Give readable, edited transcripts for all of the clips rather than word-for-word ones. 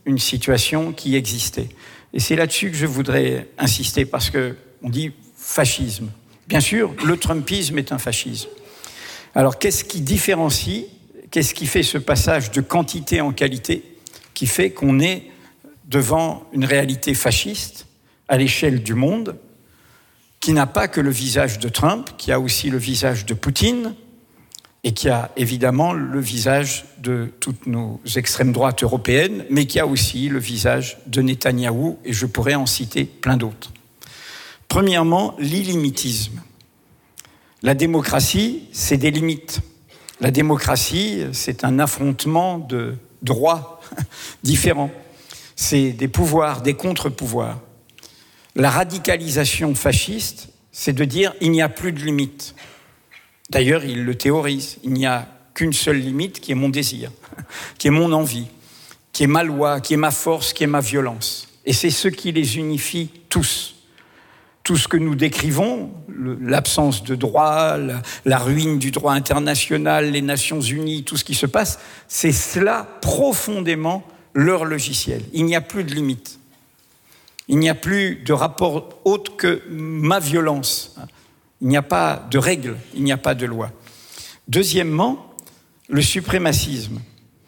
une situation qui existait. Et c'est là-dessus que je voudrais insister, parce qu'on dit fascisme. Bien sûr, le trumpisme est un fascisme. Alors, qu'est-ce qui différencie, qu'est-ce qui fait ce passage de quantité en qualité, qui fait qu'on est devant une réalité fasciste à l'échelle du monde, qui n'a pas que le visage de Trump, qui a aussi le visage de Poutine, et qui a évidemment le visage de toutes nos extrêmes droites européennes, mais qui a aussi le visage de Netanyahou, et je pourrais en citer plein d'autres. Premièrement, l'illimitisme. La démocratie, c'est des limites. La démocratie, c'est un affrontement de droits différents. C'est des pouvoirs, des contre-pouvoirs. La radicalisation fasciste, c'est de dire il n'y a plus de limites. D'ailleurs, il le théorise. Il n'y a qu'une seule limite qui est mon désir, qui est mon envie, qui est ma loi, qui est ma force, qui est ma violence. Et c'est ce qui les unifie tous. Tout ce que nous décrivons, l'absence de droit, la ruine du droit international, les Nations Unies, tout ce qui se passe, c'est cela profondément leur logiciel. Il n'y a plus de limite. Il n'y a plus de rapport autre que ma violence. Il n'y a pas de règles, il n'y a pas de loi. Deuxièmement, le suprémacisme.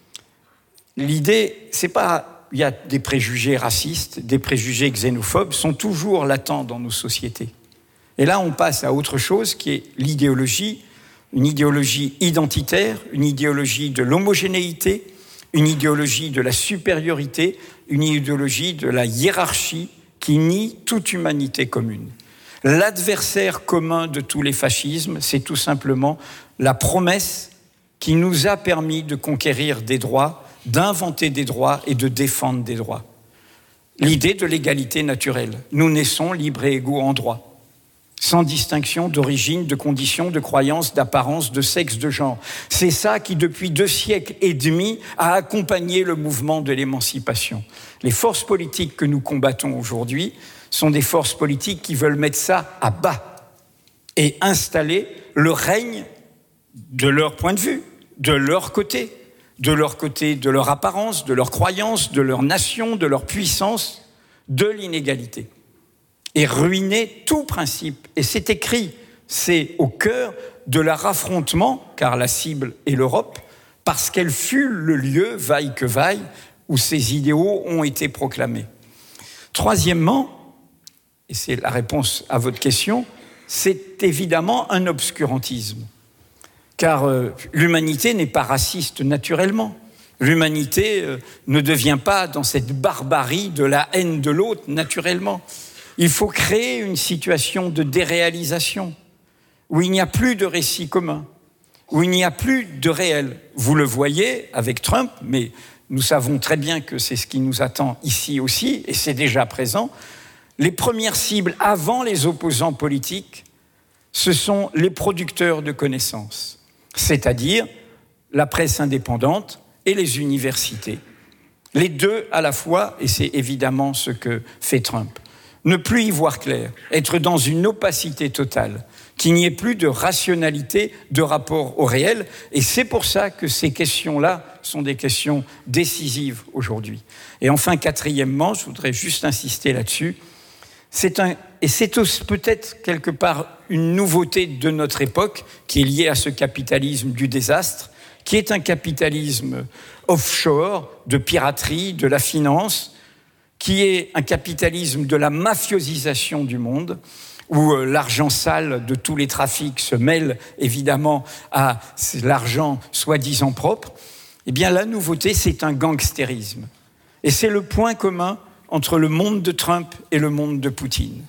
L'idée, c'est pas... Il y a des préjugés racistes, des préjugés xénophobes, sont toujours latents dans nos sociétés. Et là, on passe à autre chose qui est l'idéologie, une idéologie identitaire, une idéologie de l'homogénéité, une idéologie de la supériorité, une idéologie de la hiérarchie qui nie toute humanité commune. L'adversaire commun de tous les fascismes, c'est tout simplement la promesse qui nous a permis de conquérir des droits, d'inventer des droits et de défendre des droits. L'idée de l'égalité naturelle. Nous naissons libres et égaux en droit, sans distinction d'origine, de condition, de croyance, d'apparence, de sexe, de genre. C'est ça qui, depuis 2 siècles et demi, a accompagné le mouvement de l'émancipation. Les forces politiques que nous combattons aujourd'hui sont des forces politiques qui veulent mettre ça à bas et installer le règne de leur point de vue, de leur côté, de leur apparence, de leur croyance, de leur nation, de leur puissance, de l'inégalité. Et ruiner tout principe. Et c'est écrit, c'est au cœur de leur affrontement, car la cible est l'Europe, parce qu'elle fut le lieu, vaille que vaille, où ces idéaux ont été proclamés. Troisièmement, et c'est la réponse à votre question, c'est évidemment un obscurantisme. Car l'humanité n'est pas raciste naturellement. L'humanité ne devient pas dans cette barbarie de la haine de l'autre naturellement. Il faut créer une situation de déréalisation, où il n'y a plus de récit commun, où il n'y a plus de réel. Vous le voyez avec Trump, mais nous savons très bien que c'est ce qui nous attend ici aussi, et c'est déjà présent. Les premières cibles avant les opposants politiques, ce sont les producteurs de connaissances, c'est-à-dire la presse indépendante et les universités. Les deux à la fois, et c'est évidemment ce que fait Trump. Ne plus y voir clair, être dans une opacité totale, qu'il n'y ait plus de rationalité de rapport au réel, et c'est pour ça que ces questions-là sont des questions décisives aujourd'hui. Et enfin, quatrièmement, je voudrais juste insister là-dessus, c'est peut-être quelque part une nouveauté de notre époque qui est liée à ce capitalisme du désastre, qui est un capitalisme offshore, de piraterie, de la finance, qui est un capitalisme de la mafiosisation du monde, où l'argent sale de tous les trafics se mêle évidemment à l'argent soi-disant propre. Eh bien, la nouveauté, c'est un gangstérisme. Et c'est le point commun entre le monde de Trump et le monde de Poutine.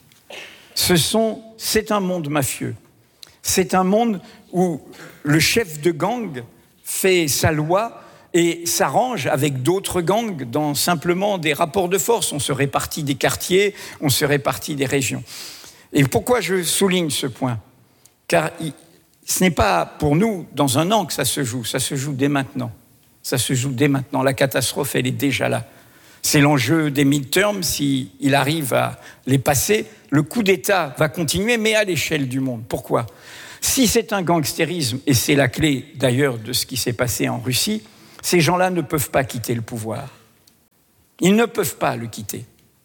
C'est un monde mafieux. C'est un monde où le chef de gang fait sa loi et s'arrange avec d'autres gangs dans simplement des rapports de force. On se répartit des quartiers, on se répartit des régions. Et pourquoi je souligne ce point ? Car ce n'est pas pour nous, dans un an, que ça se joue dès maintenant. Ça se joue dès maintenant. La catastrophe, elle est déjà là. C'est l'enjeu des midterms, s'il arrive à les passer. Le coup d'État va continuer, mais à l'échelle du monde. Pourquoi ? Si c'est un gangstérisme, et c'est la clé d'ailleurs de ce qui s'est passé en Russie, ces gens-là ne peuvent pas quitter le pouvoir. Ils ne peuvent pas le quitter.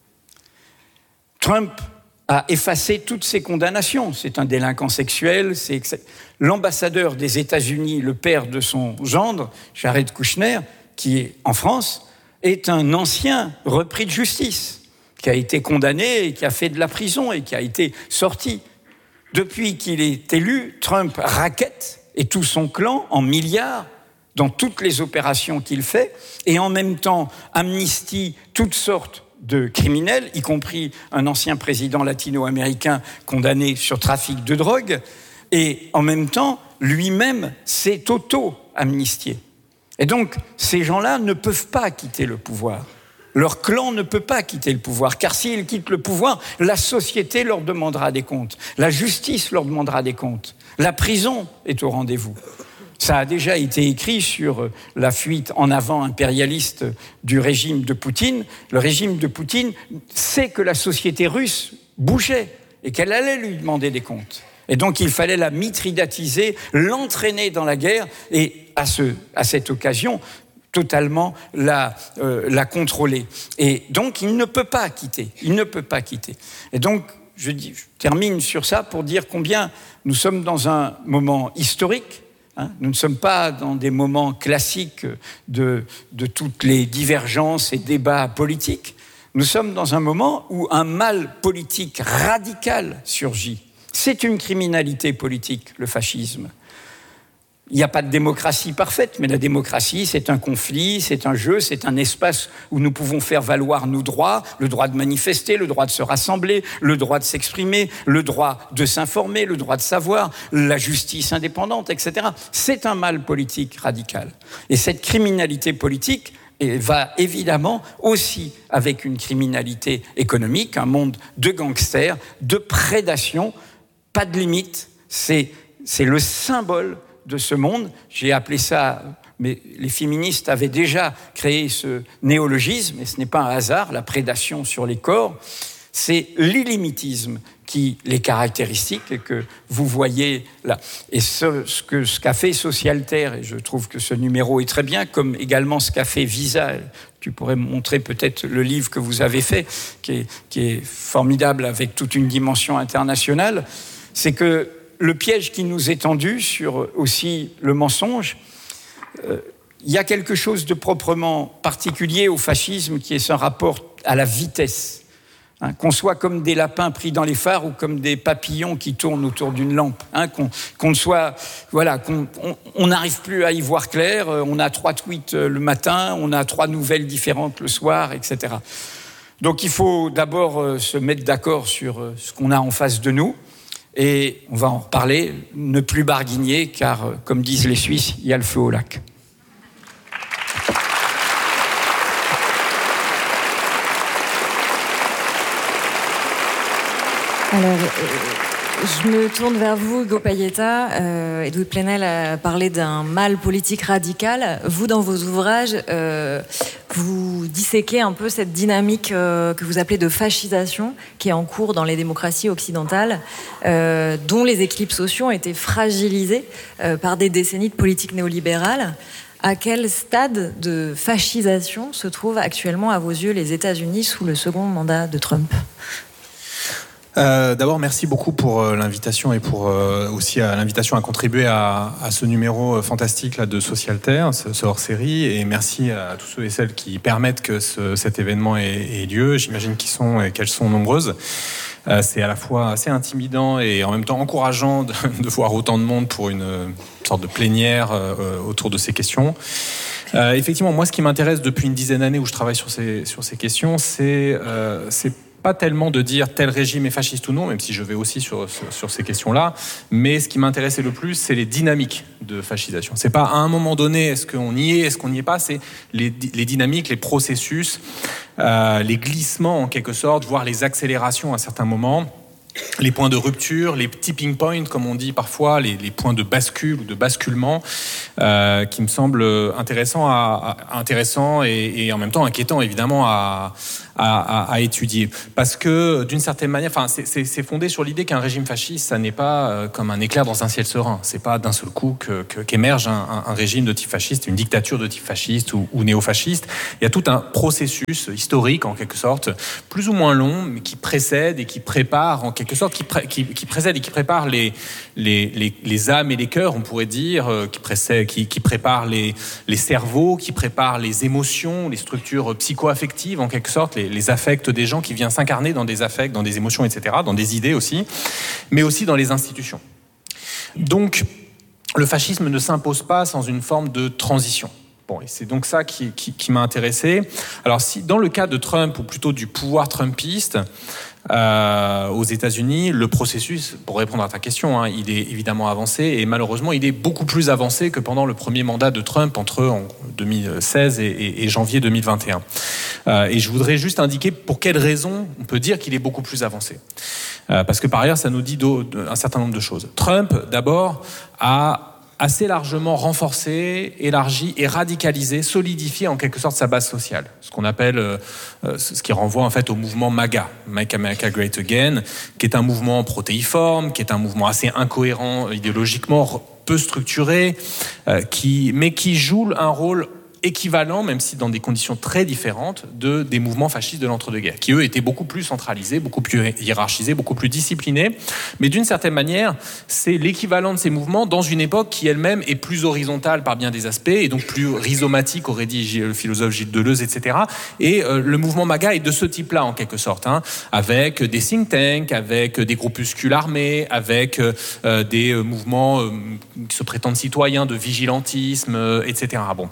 Trump a effacé toutes ses condamnations. C'est un délinquant sexuel. L'ambassadeur des États-Unis, le père de son gendre, Jared Kushner, qui est en France, est un ancien repris de justice, qui a été condamné et qui a fait de la prison et qui a été sorti. Depuis qu'il est élu, Trump raquette et tout son clan en milliards dans toutes les opérations qu'il fait, et en même temps amnistie toutes sortes de criminels, y compris un ancien président latino-américain condamné sur trafic de drogue, et en même temps, lui-même s'est auto-amnistié. Et donc, ces gens-là ne peuvent pas quitter le pouvoir. Leur clan ne peut pas quitter le pouvoir, car s'ils quittent le pouvoir, la société leur demandera des comptes, la justice leur demandera des comptes, la prison est au rendez-vous. Ça a déjà été écrit sur la fuite en avant impérialiste du régime de Poutine. Le régime de Poutine sait que la société russe bougeait et qu'elle allait lui demander des comptes. Et donc il fallait la mithridatiser, l'entraîner dans la guerre et à cette occasion totalement la contrôler. Et donc il ne peut pas quitter. Et donc je termine sur ça pour dire combien nous sommes dans un moment historique. Nous ne sommes pas dans des moments classiques de toutes les divergences et débats politiques. Nous sommes dans un moment où un mal politique radical surgit. C'est une criminalité politique, le fascisme. Il n'y a pas de démocratie parfaite, mais la démocratie, c'est un conflit, c'est un jeu, c'est un espace où nous pouvons faire valoir nos droits, le droit de manifester, le droit de se rassembler, le droit de s'exprimer, le droit de s'informer, le droit de savoir, la justice indépendante, etc. C'est un mal politique radical. Et cette criminalité politique va évidemment aussi avec une criminalité économique, un monde de gangsters, de prédation, pas de limite, c'est le symbole de ce monde. J'ai appelé ça, mais les féministes avaient déjà créé ce néologisme, et ce n'est pas un hasard, la prédation sur les corps. C'est l'illimitisme qui les caractéristique et que vous voyez là. Et ce qu'a fait Socialterre, et je trouve que ce numéro est très bien, comme également ce qu'a fait Visa. Tu pourrais montrer peut-être le livre que vous avez fait, qui est formidable avec toute une dimension internationale. C'est que le piège qui nous est tendu sur aussi le mensonge, il y a quelque chose de proprement particulier au fascisme qui est son rapport à la vitesse. Qu'on soit comme des lapins pris dans les phares ou comme des papillons qui tournent autour d'une lampe. Qu'on soit, voilà, qu'on n'arrive plus à y voir clair. On a 3 tweets le matin, on a 3 nouvelles différentes le soir, etc. Donc il faut d'abord se mettre d'accord sur ce qu'on a en face de nous. Et on va en reparler, ne plus barguigner, car, comme disent les Suisses, il y a le feu au lac. Alors, je me tourne vers vous, Hugo Payetta. Edoui Plenel a parlé d'un mal politique radical. Vous, dans vos ouvrages, vous disséquez un peu cette dynamique que vous appelez de fascisation qui est en cours dans les démocraties occidentales, dont les équilibres sociaux ont été fragilisés par des décennies de politique néolibérale. À quel stade de fascisation se trouvent actuellement, à vos yeux, les États-Unis sous le second mandat de Trump ? D'abord, merci beaucoup pour l'invitation et pour aussi l'invitation à contribuer à ce numéro fantastique là, de Socialterre, ce hors-série. Et merci à tous ceux et celles qui permettent que cet événement ait lieu. J'imagine qu'elles sont nombreuses. C'est à la fois assez intimidant et en même temps encourageant de voir autant de monde pour une sorte de plénière autour de ces questions. Effectivement, moi, ce qui m'intéresse depuis une dizaine d'années où je travaille sur ces questions, c'est pas tellement de dire tel régime est fasciste ou non, même si je vais aussi sur ces questions-là, mais ce qui m'intéressait le plus, c'est les dynamiques de fascisation. C'est pas à un moment donné, est-ce qu'on y est, est-ce qu'on n'y est pas, c'est les dynamiques, les processus, les glissements en quelque sorte, voire les accélérations à certains moments, les points de rupture, les tipping points, comme on dit parfois, les points de bascule ou de basculement, qui me semblent intéressants et en même temps inquiétants évidemment à à étudier. Parce que, d'une certaine manière, c'est fondé sur l'idée qu'un régime fasciste, ça n'est pas comme un éclair dans un ciel serein. C'est pas d'un seul coup qu'émerge un régime de type fasciste, une dictature de type fasciste ou néo-fasciste. Il y a tout un processus historique, en quelque sorte, plus ou moins long, mais qui précède et qui prépare, en quelque sorte, qui précède et qui prépare les âmes et les cœurs, on pourrait dire, qui prépare les cerveaux, qui prépare les émotions, les structures psycho-affectives, en quelque sorte, les affects des gens, qui viennent s'incarner dans des affects, dans des émotions, etc., dans des idées aussi, mais aussi dans les institutions. Donc, le fascisme ne s'impose pas sans une forme de transition. Bon, et c'est donc ça qui m'a intéressé. Alors, si dans le cas de Trump, ou plutôt du pouvoir trumpiste, aux États-Unis, le processus, pour répondre à ta question, il est évidemment avancé, et malheureusement, il est beaucoup plus avancé que pendant le premier mandat de Trump en 2016 et janvier 2021. Et je voudrais juste indiquer pour quelles raisons on peut dire qu'il est beaucoup plus avancé. Parce que par ailleurs, ça nous dit un certain nombre de choses. Trump, d'abord, a assez largement renforcé, élargi et radicalisé, solidifié en quelque sorte sa base sociale. Ce qu'on appelle, ce qui renvoie en fait au mouvement MAGA, Make America Great Again, qui est un mouvement protéiforme, qui est un mouvement assez incohérent idéologiquement, peu structuré, mais qui joue un rôle équivalent, même si dans des conditions très différentes, des mouvements fascistes de l'entre-deux-guerres, qui eux étaient beaucoup plus centralisés, beaucoup plus hiérarchisés, beaucoup plus disciplinés. Mais d'une certaine manière, c'est l'équivalent de ces mouvements dans une époque qui elle-même est plus horizontale par bien des aspects, et donc plus rhizomatique, aurait dit le philosophe Gilles Deleuze, etc. Et le mouvement MAGA est de ce type-là, en quelque sorte, avec des think tanks, avec des groupuscules armés, avec des mouvements qui se prétendent citoyens, de vigilantisme, etc. Bon.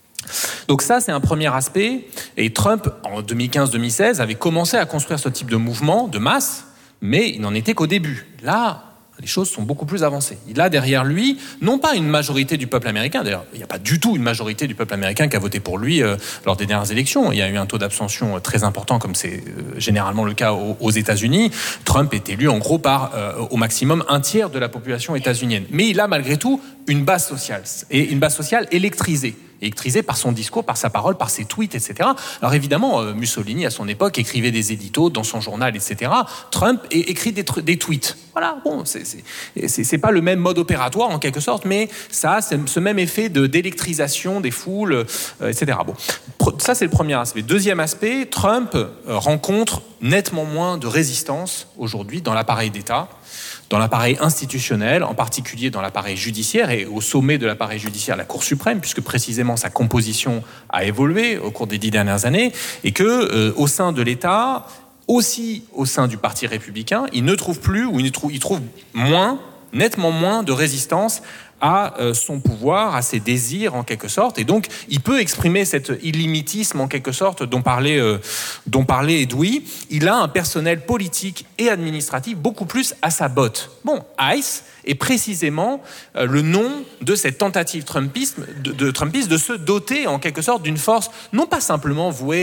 Donc ça, c'est un premier aspect. Et Trump, en 2015-2016, avait commencé à construire ce type de mouvement de masse, mais il n'en était qu'au début. Là, les choses sont beaucoup plus avancées. Il a derrière lui, non pas une majorité du peuple américain, d'ailleurs, il n'y a pas du tout une majorité du peuple américain qui a voté pour lui lors des dernières élections. Il y a eu un taux d'abstention très important, comme c'est généralement le cas aux États-Unis. Trump est élu en gros par au maximum un tiers de la population états-unienne. Mais il a malgré tout une base sociale, et une base sociale électrisée par son discours, par sa parole, par ses tweets, etc. Alors évidemment, Mussolini, à son époque, écrivait des éditos dans son journal, etc. Trump écrit des tweets. Voilà, bon, c'est pas le même mode opératoire, en quelque sorte, mais ça a ce même effet d'électrisation des foules, etc. Bon, ça, c'est le premier aspect. Deuxième aspect, Trump rencontre nettement moins de résistance aujourd'hui dans l'appareil d'État, dans l'appareil institutionnel, en particulier dans l'appareil judiciaire, et au sommet de l'appareil judiciaire, la Cour suprême, puisque précisément sa composition a évolué au cours des 10 dernières années, et que au sein de l'État, aussi au sein du Parti républicain, il ne trouve plus, ou il trouve nettement moins de résistance à son pouvoir, à ses désirs en quelque sorte, et donc il peut exprimer cet illimitisme en quelque sorte dont parlait Edoui. Il a un personnel politique et administratif beaucoup plus à sa botte. Bon, ICE est précisément le nom de cette tentative trumpiste de se doter en quelque sorte d'une force non pas simplement vouée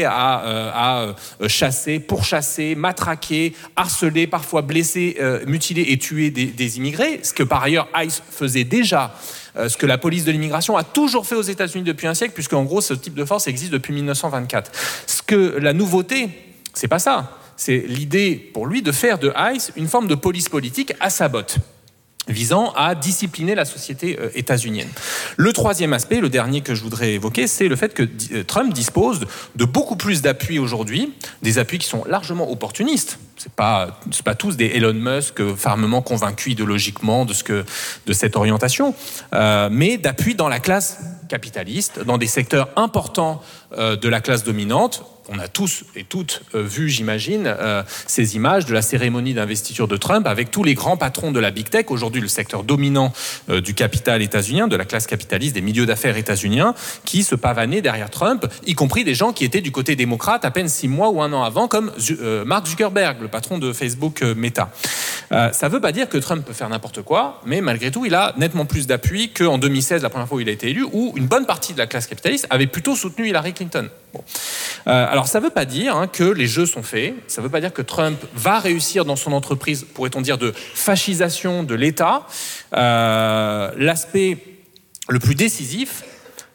à chasser, pourchasser, matraquer, harceler, parfois blesser, mutiler et tuer des immigrés, ce que par ailleurs ICE faisait déjà, ce que la police de l'immigration a toujours fait aux États-Unis depuis un siècle, puisque en gros ce type de force existe depuis 1924. Ce que la nouveauté, c'est pas ça, c'est l'idée pour lui de faire de ICE une forme de police politique à sa botte, visant à discipliner la société états-unienne. Le troisième aspect, le dernier que je voudrais évoquer, c'est le fait que Trump dispose de beaucoup plus d'appuis aujourd'hui, des appuis qui sont largement opportunistes. C'est pas tous des Elon Musk fermement convaincus idéologiquement de cette orientation, mais d'appuis dans la classe capitaliste, dans des secteurs importants de la classe dominante. On a tous et toutes vu, j'imagine, ces images de la cérémonie d'investiture de Trump avec tous les grands patrons de la Big Tech, aujourd'hui le secteur dominant du capital états-unien, de la classe capitaliste, des milieux d'affaires états-uniens, qui se pavanaient derrière Trump, y compris des gens qui étaient du côté démocrate à peine 6 mois ou 1 an avant, comme Mark Zuckerberg, le patron de Facebook Meta. Ça ne veut pas dire que Trump peut faire n'importe quoi, mais malgré tout, il a nettement plus d'appui qu'en 2016, la première fois où il a été élu, où une bonne partie de la classe capitaliste avait plutôt soutenu Hillary Clinton. Bon. Alors ça ne veut pas dire que les jeux sont faits, ça ne veut pas dire que Trump va réussir dans son entreprise, pourrait-on dire, de fascisation de l'État. L'aspect le plus décisif,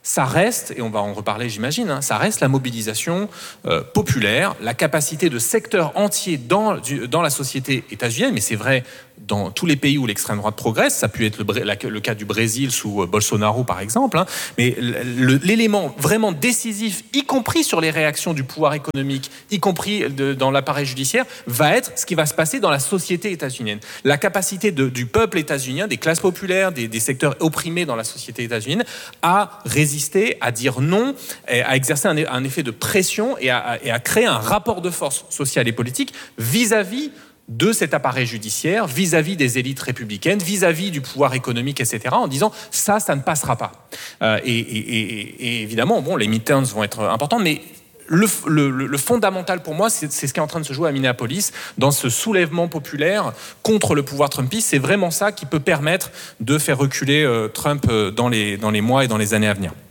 ça reste, et on va en reparler j'imagine, ça reste la mobilisation populaire, la capacité de secteurs entiers dans la société états-unienne, mais c'est vrai dans tous les pays où l'extrême droite progresse, ça a pu être le cas du Brésil sous Bolsonaro par exemple, mais l'élément vraiment décisif, y compris sur les réactions du pouvoir économique, y compris dans l'appareil judiciaire, va être ce qui va se passer dans la société états-unienne. La capacité du peuple états-unien, des classes populaires, des secteurs opprimés dans la société états-unienne, à résister, à dire non, à exercer un effet de pression et à créer un rapport de force sociale et politique vis-à-vis de cet appareil judiciaire, vis-à-vis des élites républicaines, vis-à-vis du pouvoir économique, etc., en disant ça ne passera pas. Et évidemment, les midterms vont être importants, mais le fondamental pour moi, c'est ce qui est en train de se jouer à Minneapolis, dans ce soulèvement populaire contre le pouvoir trumpiste. C'est vraiment ça qui peut permettre de faire reculer Trump dans les mois et dans les années à venir.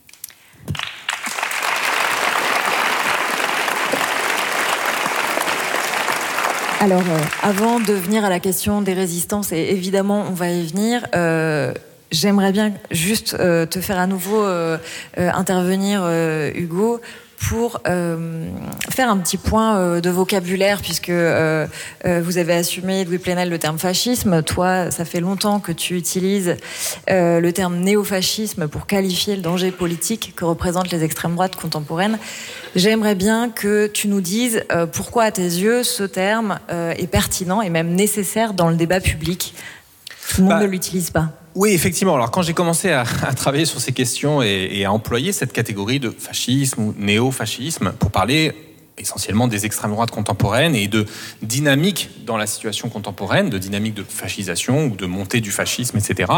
Alors, avant de venir à la question des résistances, et évidemment, on va y venir, j'aimerais bien juste te faire à nouveau intervenir, Hugo, pour faire un petit point de vocabulaire, puisque vous avez assumé, Edoui Plenel, le terme fascisme. Toi, ça fait longtemps que tu utilises le terme néofascisme pour qualifier le danger politique que représentent les extrêmes droites contemporaines. J'aimerais bien que tu nous dises pourquoi, à tes yeux, ce terme est pertinent et même nécessaire dans le débat public. Tout le monde ne l'utilise pas. Oui, effectivement. Alors, quand j'ai commencé à travailler sur ces questions et à employer cette catégorie de fascisme ou néo-fascisme pour parler essentiellement des extrêmes droites contemporaines et de dynamique dans la situation contemporaine, de dynamique de fascisation ou de montée du fascisme, etc.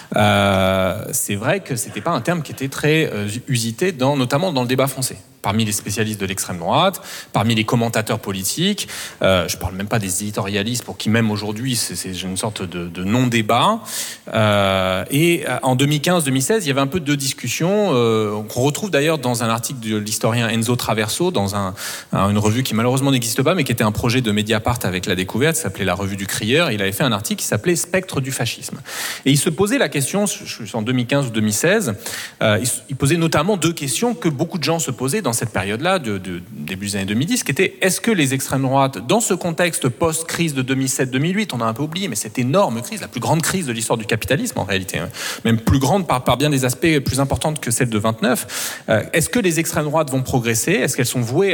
C'est vrai que c'était pas un terme qui était très usité, notamment dans le débat français. Parmi les spécialistes de l'extrême droite, parmi les commentateurs politiques, je parle même pas des éditorialistes pour qui même aujourd'hui c'est une sorte de non-débat. Et en 2015-2016, il y avait un peu de discussion qu'on retrouve d'ailleurs dans un article de l'historien Enzo Traverso dans une revue qui malheureusement n'existe pas, mais qui était un projet de Mediapart avec La Découverte, ça s'appelait La Revue du Crieur. Il avait fait un article qui s'appelait Spectre du fascisme. Et il se posait la question, en 2015 ou 2016, il posait notamment deux questions que beaucoup de gens se posaient dans cette période-là, début des années 2010, qui était: est-ce que les extrêmes droites, dans ce contexte post-crise de 2007-2008, on a un peu oublié, mais cette énorme crise, la plus grande crise de l'histoire du capitalisme en réalité, même plus grande par bien des aspects, plus importante que celle de 29, est-ce que les extrêmes droites vont progresser? Est-ce qu'elles sont vouées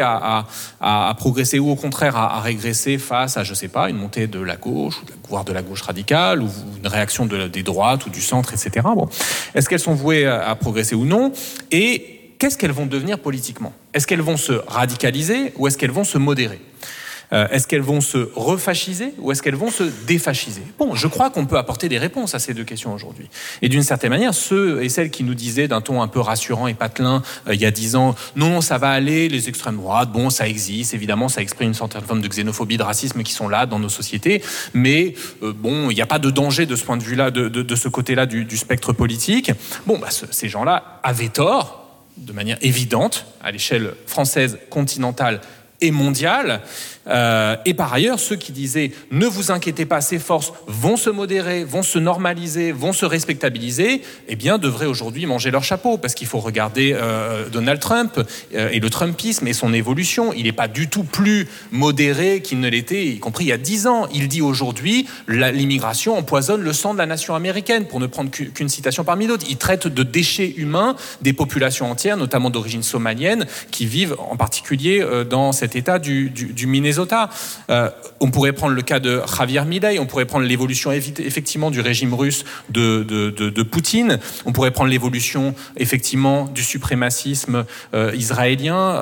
à progresser ou au contraire à régresser face à, je sais pas, une montée de la gauche, voire de la gauche radicale, ou une réaction des droites ou du centre, etc. Est-ce qu'elles sont vouées à progresser ou non? Et qu'est-ce qu'elles vont devenir politiquement? Est-ce qu'elles vont se radicaliser ou est-ce qu'elles vont se modérer? Est-ce qu'elles vont se refasciser ou est-ce qu'elles vont se défasciser? Je crois qu'on peut apporter des réponses à ces deux questions aujourd'hui. Et d'une certaine manière, ceux et celles qui nous disaient d'un ton un peu rassurant et patelin il y a 10 ans, non, ça va aller, les extrêmes droites, ça existe, évidemment, ça exprime une certaine forme de xénophobie, de racisme qui sont là dans nos sociétés, mais il n'y a pas de danger de ce point de vue-là, de ce côté-là du spectre politique. Ces gens-là avaient tort, de manière évidente, à l'échelle française, continentale et mondiale. Et par ailleurs, ceux qui disaient « ne vous inquiétez pas, ces forces vont se modérer, vont se normaliser, vont se respectabiliser », devraient aujourd'hui manger leur chapeau, parce qu'il faut regarder Donald Trump et le Trumpisme et son évolution. Il n'est pas du tout plus modéré qu'il ne l'était, y compris il y a 10 ans. Il dit aujourd'hui « l'immigration empoisonne le sang de la nation américaine », pour ne prendre qu'une citation parmi d'autres. Il traite de déchets humains des populations entières, notamment d'origine somalienne, qui vivent en particulier dans cet état du Minnesota. On pourrait prendre le cas de Javier Milei, on pourrait prendre l'évolution effectivement du régime russe de Poutine, on pourrait prendre l'évolution effectivement du suprémacisme israélien,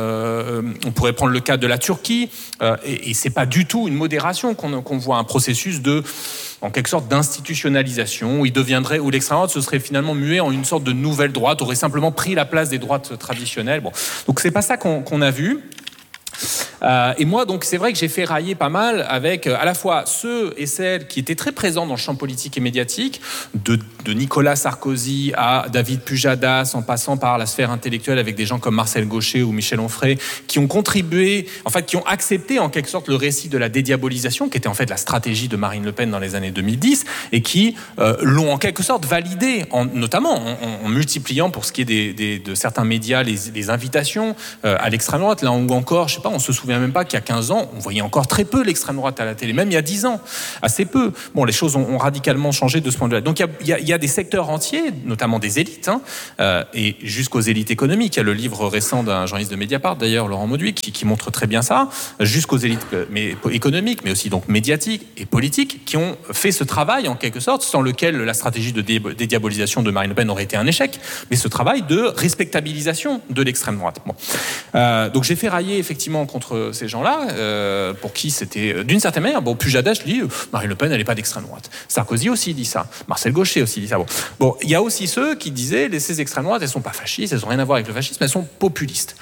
on pourrait prendre le cas de la Turquie, et c'est pas du tout une modération qu'on voit, un processus en quelque sorte d'institutionnalisation où l'extrême droite se serait finalement muée en une sorte de nouvelle droite, aurait simplement pris la place des droites traditionnelles. Donc c'est pas ça qu'on a vu. Et moi, donc, c'est vrai que j'ai fait railler pas mal avec à la fois ceux et celles qui étaient très présents dans le champ politique et médiatique, de Nicolas Sarkozy à David Pujadas, en passant par la sphère intellectuelle avec des gens comme Marcel Gauchet ou Michel Onfray, qui ont contribué, en fait, qui ont accepté en quelque sorte le récit de la dédiabolisation, qui était en fait la stratégie de Marine Le Pen dans les années 2010, et qui l'ont en quelque sorte validé, notamment en multipliant, pour ce qui est de certains médias, les invitations à l'extrême droite, là où encore, je sais pas, on se souvient même pas qu'il y a 15 ans, on voyait encore très peu l'extrême droite à la télé, même il y a 10 ans, assez peu. Bon, les choses ont radicalement changé de ce point de vue-là. Donc il y a des secteurs entiers, notamment des élites, et jusqu'aux élites économiques. Il y a le livre récent d'un journaliste de Mediapart, d'ailleurs, Laurent Mauduit, qui montre très bien ça, jusqu'aux élites économiques, mais aussi donc médiatiques et politiques, qui ont fait ce travail, en quelque sorte, sans lequel la stratégie de dédiabolisation de Marine Le Pen aurait été un échec, mais ce travail de respectabilisation de l'extrême droite. Bon. Donc j'ai fait railler effectivement contre ces gens-là, pour qui c'était d'une certaine manière. Bon, Pujadas dit Marine Le Pen, elle n'est pas d'extrême droite. Sarkozy aussi dit ça. Marcel Gauchet aussi dit ça. Bon, il y a aussi ceux qui disaient ces extrêmes droites, elles sont pas fascistes, elles n'ont rien à voir avec le fascisme, elles sont populistes.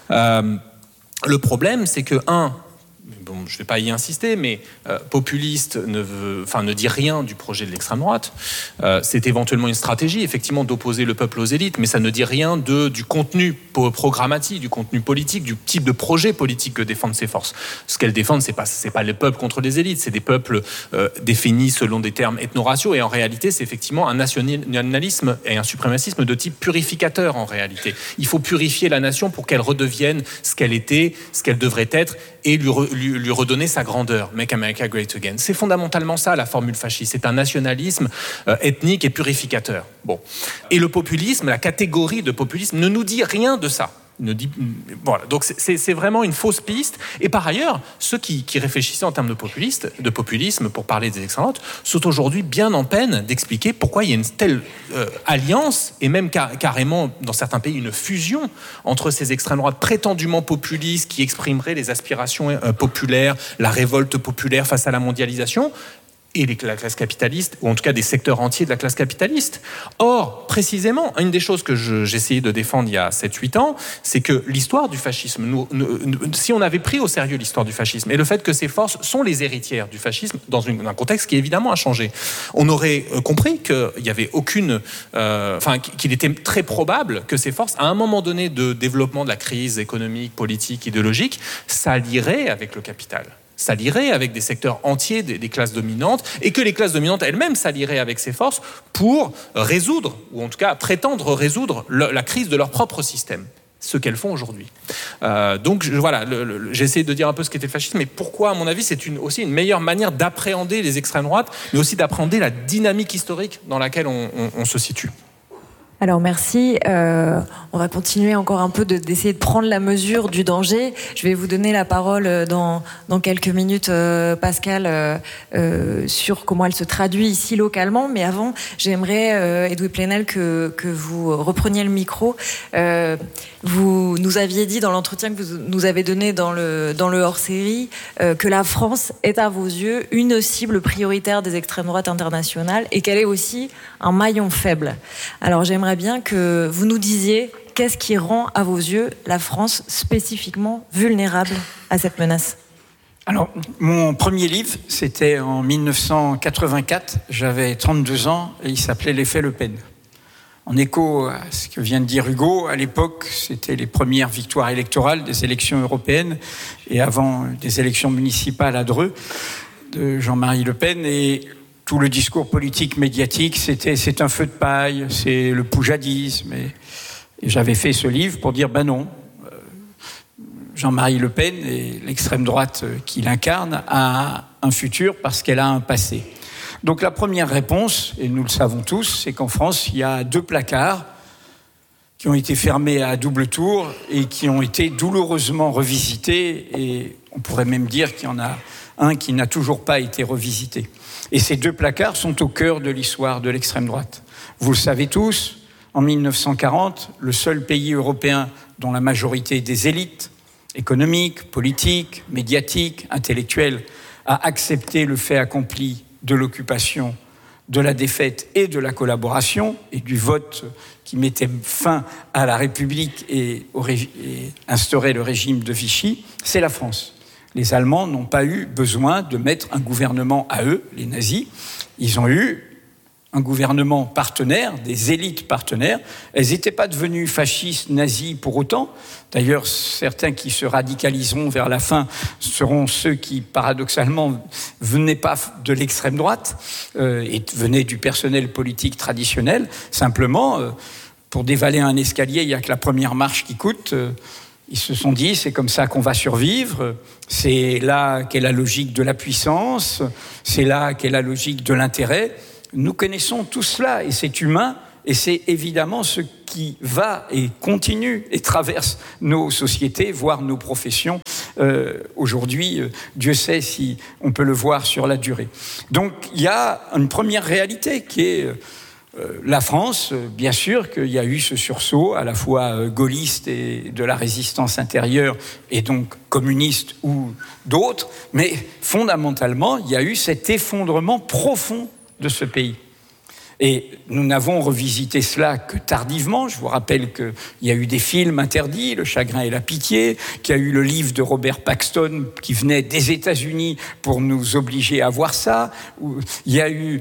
Le problème, c'est que bon, je ne vais pas y insister, mais populiste ne dit rien du projet de l'extrême droite. C'est éventuellement une stratégie, effectivement, d'opposer le peuple aux élites, mais ça ne dit rien du contenu programmatique, du contenu politique, du type de projet politique que défendent ces forces. Ce qu'elles défendent, c'est pas les peuples contre les élites, c'est des peuples définis selon des termes ethno-raciaux, et en réalité, c'est effectivement un nationalisme et un suprémacisme de type purificateur, en réalité. Il faut purifier la nation pour qu'elle redevienne ce qu'elle était, ce qu'elle devrait être, et lui redonner sa grandeur. Make America Great Again. C'est fondamentalement ça, la formule fasciste. C'est un nationalisme ethnique et purificateur. Bon. Et le populisme, la catégorie de populisme, ne nous dit rien de ça. Voilà. Donc c'est vraiment une fausse piste. Et par ailleurs, ceux qui réfléchissaient en termes de populisme pour parler des extrêmes droites sont aujourd'hui bien en peine d'expliquer pourquoi il y a une telle alliance, et même carrément dans certains pays une fusion entre ces extrêmes droites prétendument populistes qui exprimeraient les aspirations populaires, la révolte populaire face à la mondialisation, et la classe capitaliste, ou en tout cas des secteurs entiers de la classe capitaliste. Or, précisément, une des choses que j'essayais de défendre il y a 7-8 ans, c'est que l'histoire du fascisme, si on avait pris au sérieux l'histoire du fascisme, et le fait que ces forces sont les héritières du fascisme, dans un contexte qui évidemment a changé, on aurait compris qu'il y avait qu'il était très probable que ces forces, à un moment donné de développement de la crise économique, politique, idéologique, s'allieraient avec le capital. S'allierait avec des secteurs entiers des classes dominantes, et que les classes dominantes elles-mêmes s'allieraient avec ces forces pour résoudre, ou en tout cas prétendre résoudre la crise de leur propre système, ce qu'elles font aujourd'hui. Donc voilà, j'ai essayé de dire un peu ce qu'était le fascisme, mais pourquoi, à mon avis, c'est aussi une meilleure manière d'appréhender les extrêmes droites, mais aussi d'appréhender la dynamique historique dans laquelle on se situe. Alors merci, on va continuer encore un peu d'essayer de prendre la mesure du danger. Je vais vous donner la parole dans quelques minutes, Pascal, sur comment elle se traduit ici localement. Mais avant, j'aimerais, Edoui Plenel, que vous repreniez le micro. Vous nous aviez dit dans l'entretien que vous nous avez donné dans le hors-série que la France est à vos yeux une cible prioritaire des extrêmes droites internationales, et qu'elle est aussi un maillon faible. Alors j'aimerais bien que vous nous disiez qu'est-ce qui rend à vos yeux la France spécifiquement vulnérable à cette menace. Alors, mon premier livre, c'était en 1984, j'avais 32 ans, et il s'appelait « L'effet Le Pen ». En écho à ce que vient de dire Hugo, à l'époque, c'était les premières victoires électorales des élections européennes, et avant des élections municipales à Dreux, de Jean-Marie Le Pen, et tout le discours politique médiatique, c'est un feu de paille, c'est le poujadisme. Et j'avais fait ce livre pour dire, non, Jean-Marie Le Pen et l'extrême droite qu'il incarne a un futur parce qu'elle a un passé. Donc la première réponse, et nous le savons tous, c'est qu'en France, il y a 2 placards qui ont été fermés à double tour et qui ont été douloureusement revisités, et on pourrait même dire qu'il y en a un qui n'a toujours pas été revisité. Et ces 2 placards sont au cœur de l'histoire de l'extrême droite. Vous le savez tous, en 1940, le seul pays européen dont la majorité des élites économiques, politiques, médiatiques, intellectuelles a accepté le fait accompli de l'occupation de la défaite et de la collaboration et du vote qui mettait fin à la République et instaurait le régime de Vichy, c'est la France. Les Allemands n'ont pas eu besoin de mettre un gouvernement à eux, les nazis. Ils ont eu un gouvernement partenaire, des élites partenaires. Elles n'étaient pas devenues fascistes, nazis pour autant. D'ailleurs, certains qui se radicaliseront vers la fin seront ceux qui, paradoxalement, venaient pas de l'extrême droite et venaient du personnel politique traditionnel. Simplement, pour dévaler un escalier, il n'y a que la première marche qui coûte. Ils se sont dit, c'est comme ça qu'on va survivre, c'est là qu'est la logique de la puissance, c'est là qu'est la logique de l'intérêt. Nous connaissons tout cela et c'est humain et c'est évidemment ce qui va et continue et traverse nos sociétés, voire nos professions. Aujourd'hui, Dieu sait si on peut le voir sur la durée. Donc il y a une première réalité qui est la France. Bien sûr qu'il y a eu ce sursaut à la fois gaulliste et de la résistance intérieure et donc communiste ou d'autres, mais fondamentalement il y a eu cet effondrement profond de ce pays. Et nous n'avons revisité cela que tardivement. Je vous rappelle qu'il y a eu des films interdits, Le chagrin et la pitié, qu'il y a eu le livre de Robert Paxton qui venait des États-Unis pour nous obliger à voir ça. Il y a eu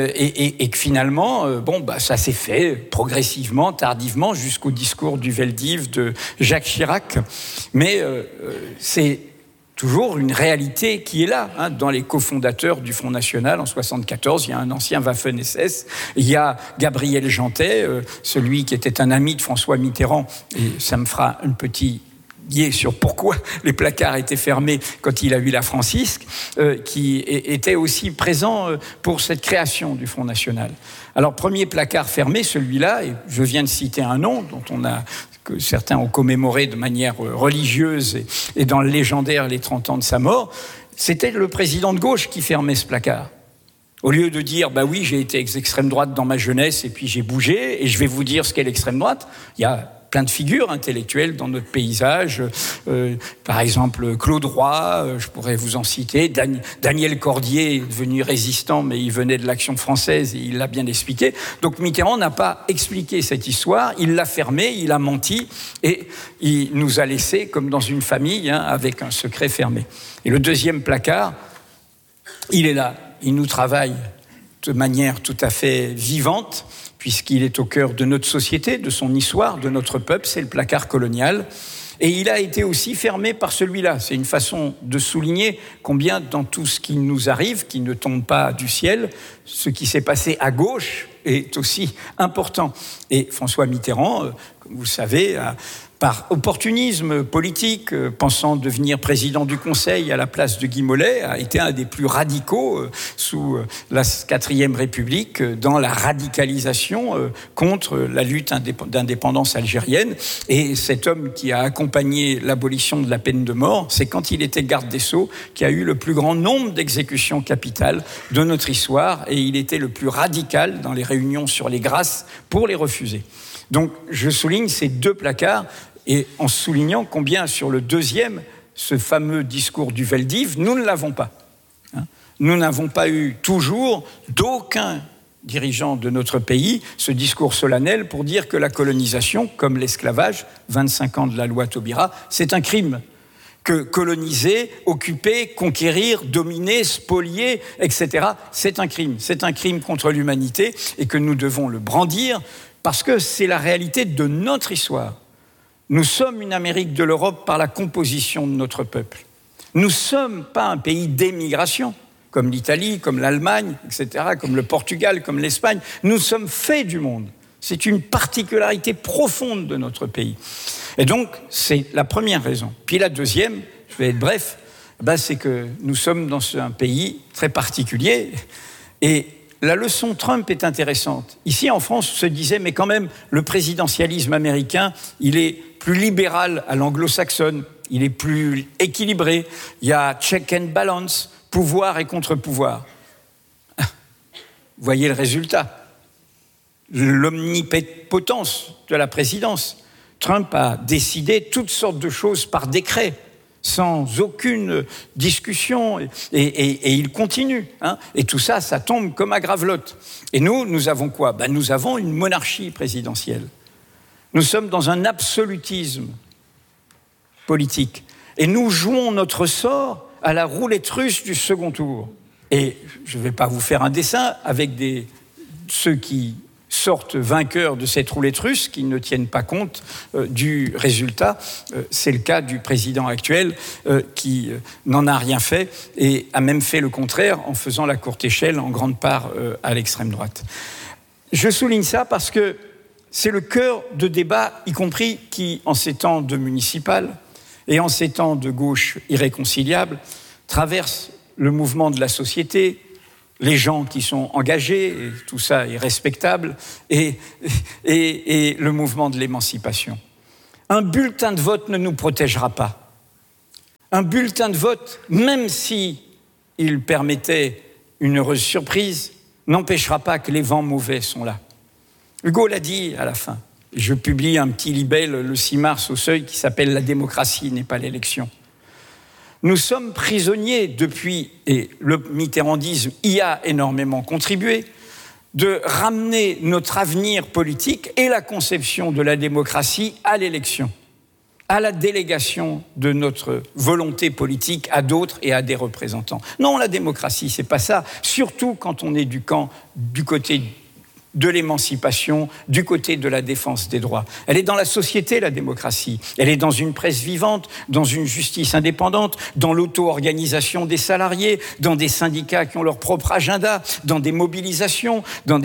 et que finalement, ça s'est fait progressivement, tardivement, jusqu'au discours du Veldiv de Jacques Chirac. Mais c'est toujours une réalité qui est là. Dans les cofondateurs du Front National en 1974, il y a un ancien Waffen-SS, il y a Gabriel Jantet, celui qui était un ami de François Mitterrand, et ça me fera un petit guier sur pourquoi les placards étaient fermés quand il a eu la Francisque, qui était aussi présent pour cette création du Front National. Alors, premier placard fermé, celui-là, et je viens de citer un nom que certains ont commémoré de manière religieuse et dans le légendaire les 30 ans de sa mort, c'était le président de gauche qui fermait ce placard. Au lieu de dire, oui, j'ai été extrême droite dans ma jeunesse et puis j'ai bougé et je vais vous dire ce qu'est l'extrême droite, il y a plein de figures intellectuelles dans notre paysage. Par exemple, Claude Roy, je pourrais vous en citer. Daniel Cordier est devenu résistant, mais il venait de l'Action française et il l'a bien expliqué. Donc Mitterrand n'a pas expliqué cette histoire, il l'a fermée, il a menti et il nous a laissés comme dans une famille avec un secret fermé. Et le deuxième placard, il est là, il nous travaille de manière tout à fait vivante, puisqu'il est au cœur de notre société, de son histoire, de notre peuple, c'est le placard colonial. Et il a été aussi fermé par celui-là. C'est une façon de souligner combien dans tout ce qui nous arrive, qui ne tombe pas du ciel, ce qui s'est passé à gauche est aussi important. Et François Mitterrand, comme vous le savez, par opportunisme politique, pensant devenir président du Conseil à la place de Guy Mollet, a été un des plus radicaux sous la 4e République dans la radicalisation contre la lutte d'indépendance algérienne. Et cet homme qui a accompagné l'abolition de la peine de mort, c'est quand il était garde des Sceaux qu'il y a eu le plus grand nombre d'exécutions capitales de notre histoire, et il était le plus radical dans les réunions sur les grâces pour les refuser. Donc je souligne ces deux placards, et en soulignant combien sur le deuxième, ce fameux discours du Veldiv, nous ne l'avons pas. Nous n'avons pas eu toujours d'aucun dirigeant de notre pays ce discours solennel pour dire que la colonisation, comme l'esclavage, 25 ans de la loi Taubira, c'est un crime. Que coloniser, occuper, conquérir, dominer, spolier, etc., c'est un crime. C'est un crime contre l'humanité et que nous devons le brandir parce que c'est la réalité de notre histoire. Nous sommes une Amérique de l'Europe par la composition de notre peuple. Nous ne sommes pas un pays d'émigration, comme l'Italie, comme l'Allemagne, etc., comme le Portugal, comme l'Espagne. Nous sommes faits du monde. C'est une particularité profonde de notre pays. Et donc, c'est la première raison. Puis la deuxième, je vais être bref, c'est que nous sommes dans un pays très particulier. Et la leçon Trump est intéressante. Ici, en France, on se disait, mais quand même, le présidentialisme américain, il est plus libéral à l'anglo-saxonne, il est plus équilibré, il y a check and balance, pouvoir et contre-pouvoir. Vous voyez le résultat. L'omnipotence de la présidence. Trump a décidé toutes sortes de choses par décret. sans aucune discussion, et il continue. Et tout ça, ça tombe comme à Gravelotte. Et nous avons quoi ? Nous avons une monarchie présidentielle. Nous sommes dans un absolutisme politique. Et nous jouons notre sort à la roulette russe du second tour. Et je ne vais pas vous faire un dessin avec ceux qui sortent vainqueurs de cette roulette russe, qui ne tiennent pas compte du résultat. C'est le cas du président actuel qui n'en a rien fait et a même fait le contraire en faisant la courte échelle en grande part à l'extrême droite. Je souligne ça parce que c'est le cœur de débat, y compris qui, en ces temps de municipales et en ces temps de gauche irréconciliable, traverse le mouvement de la société, les gens qui sont engagés, et tout ça est respectable, et le mouvement de l'émancipation. Un bulletin de vote ne nous protégera pas. Un bulletin de vote, même si il permettait une heureuse surprise, n'empêchera pas que les vents mauvais sont là. Hugo l'a dit à la fin. Je publie un petit libelle le 6 mars au Seuil qui s'appelle « La démocratie n'est pas l'élection ». Nous sommes prisonniers depuis, et le mitterrandisme y a énormément contribué, de ramener notre avenir politique et la conception de la démocratie à l'élection, à la délégation de notre volonté politique à d'autres et à des représentants. Non, la démocratie, c'est pas ça, surtout quand on est du côté de l'émancipation, du côté de la défense des droits. Elle est dans la société, la démocratie. Elle est dans une presse vivante, dans une justice indépendante, dans l'auto-organisation des salariés, dans des syndicats qui ont leur propre agenda, dans des mobilisations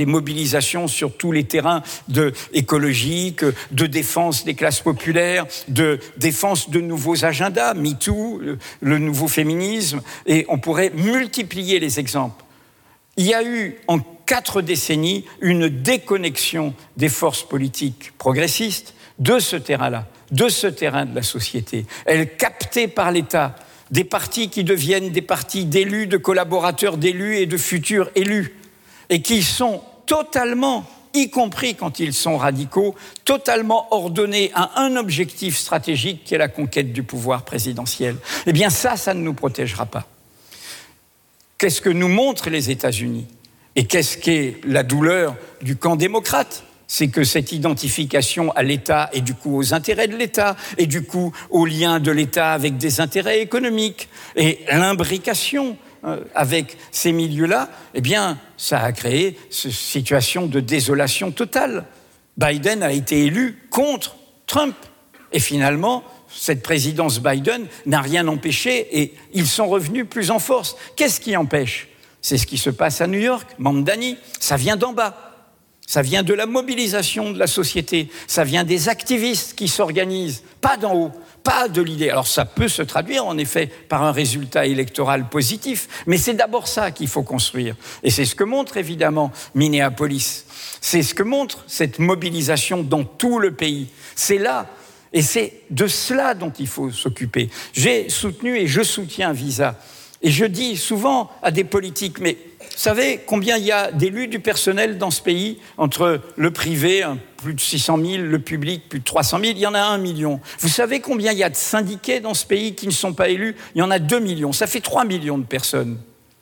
sur tous les terrains écologiques, de défense des classes populaires, de défense de nouveaux agendas, MeToo, le nouveau féminisme, et on pourrait multiplier les exemples. Il y a eu en 4 décennies une déconnexion des forces politiques progressistes de ce terrain-là, de ce terrain de la société. Elles captées par l'État, des partis qui deviennent des partis d'élus, de collaborateurs d'élus et de futurs élus, et qui sont totalement, y compris quand ils sont radicaux, totalement ordonnés à un objectif stratégique qui est la conquête du pouvoir présidentiel. Eh bien ça ne nous protégera pas. Qu'est-ce que nous montrent les États-Unis ? Et qu'est-ce qu'est la douleur du camp démocrate ? C'est que cette identification à l'État et du coup aux intérêts de l'État et du coup aux liens de l'État avec des intérêts économiques et l'imbrication avec ces milieux-là, eh bien, ça a créé cette situation de désolation totale. Biden a été élu contre Trump et finalement, cette présidence Biden n'a rien empêché et ils sont revenus plus en force. Qu'est-ce qui empêche ? C'est ce qui se passe à New York, Mamdani, ça vient d'en bas. Ça vient de la mobilisation de la société. Ça vient des activistes qui s'organisent, pas d'en haut, pas de l'idée. Alors ça peut se traduire en effet par un résultat électoral positif, mais c'est d'abord ça qu'il faut construire. Et c'est ce que montre évidemment Minneapolis. C'est ce que montre cette mobilisation dans tout le pays. C'est là. Et c'est de cela dont il faut s'occuper. J'ai soutenu et je soutiens Visa. Et je dis souvent à des politiques, mais vous savez combien il y a d'élus du personnel dans ce pays, entre le privé, plus de 600 000, le public, plus de 300 000, il y en a 1 million. Vous savez combien il y a de syndiqués dans ce pays qui ne sont pas élus ? Il y en a 2 millions, ça fait 3 millions de personnes.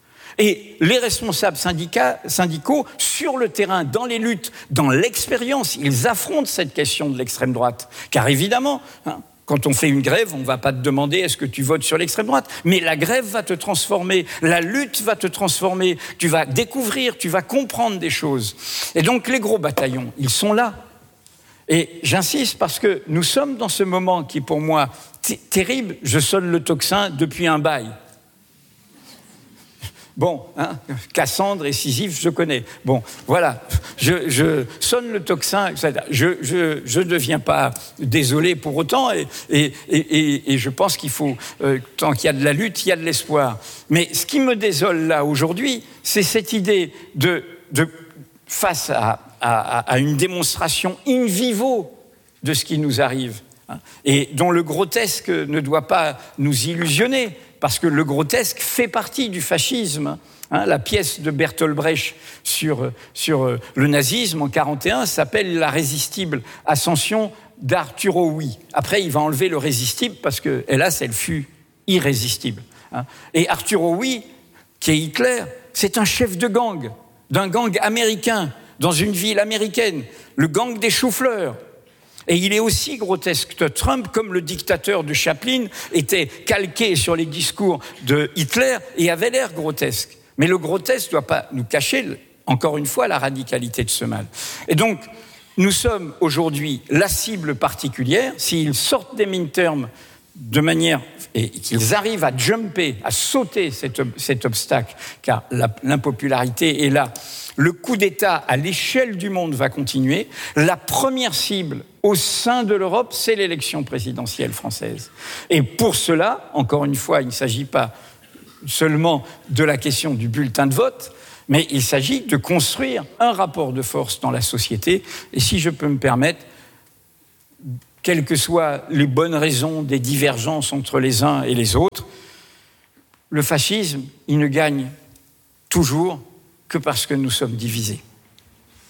Et les responsables syndicaux, sur le terrain, dans les luttes, dans l'expérience, ils affrontent cette question de l'extrême droite. Car évidemment, quand on fait une grève, on ne va pas te demander est-ce que tu votes sur l'extrême droite. Mais la grève va te transformer, la lutte va te transformer, tu vas découvrir, tu vas comprendre des choses. Et donc les gros bataillons, ils sont là. Et j'insiste parce que nous sommes dans ce moment qui est pour moi terrible. Je sonne le tocsin depuis un bail. Bon, Cassandre et Sisyphe, je connais. Bon, voilà, je sonne le tocsin, je ne deviens pas désolé pour autant, et je pense qu'il faut, tant qu'il y a de la lutte, il y a de l'espoir. Mais ce qui me désole là aujourd'hui, c'est cette idée de face à une démonstration in vivo de ce qui nous arrive, et dont le grotesque ne doit pas nous illusionner, parce que le grotesque fait partie du fascisme. La pièce de Bertolt Brecht sur le nazisme en 1941 s'appelle « La résistible ascension d'Arturo Ui ». Après, il va enlever le résistible parce que, hélas, elle fut irrésistible. Et Arthur Howey, qui est Hitler, c'est un chef de gang, d'un gang américain, dans une ville américaine, le gang des choux-fleurs. Et il est aussi grotesque que Trump, comme le dictateur de Chaplin était calqué sur les discours de Hitler et avait l'air grotesque. Mais le grotesque ne doit pas nous cacher, encore une fois, la radicalité de ce mal. Et donc, nous sommes aujourd'hui la cible particulière. S'ils sortent des midterms de manière, et qu'ils arrivent à jumper, à sauter cet obstacle, car l'impopularité est là, le coup d'État à l'échelle du monde va continuer. La première cible au sein de l'Europe, c'est l'élection présidentielle française. Et pour cela, encore une fois, il ne s'agit pas seulement de la question du bulletin de vote, mais il s'agit de construire un rapport de force dans la société. Et si je peux me permettre, quelles que soient les bonnes raisons des divergences entre les uns et les autres, le fascisme, il ne gagne toujours que parce que nous sommes divisés.